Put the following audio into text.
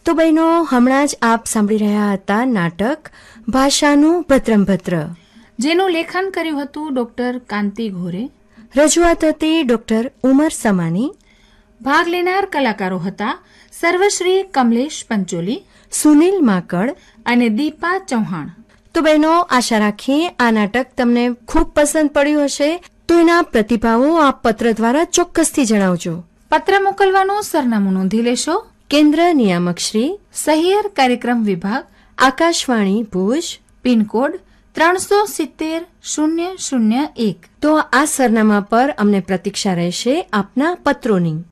તો બહેનો, હમણાં જ આપ સાંભળી રહ્યા હતા નાટક ભાષાનું ભદ્રંભદ્ર, જેનું લેખન કર્યું હતું ડોક્ટર કાંતિ ઘોરે. રજૂઆત હતી ડોક્ટર ઉમર સમાની. ભાગ લેનાર કલાકારો હતા સર્વશ્રી કમલેશ પંચોલી, સુનિલ માકડ અને દીપા ચૌહાણ. તો બહેનો, આશા રાખીએ આ નાટક તમને ખૂબ પસંદ પડ્યું હશે. તો એના પ્રતિભાવો આપ પત્ર દ્વારા ચોક્કસથી જણાવજો. પત્ર મોકલવાનું સરનામું નોંધી લેશો. કેન્દ્ર નિયામક શ્રી, સહિયર કાર્યક્રમ વિભાગ, આકાશવાણી ભુજ, પિનકોડ 370-001. તો આ સરનામા પર અમને પ્રતીક્ષા રહેશે આપના પત્રોની.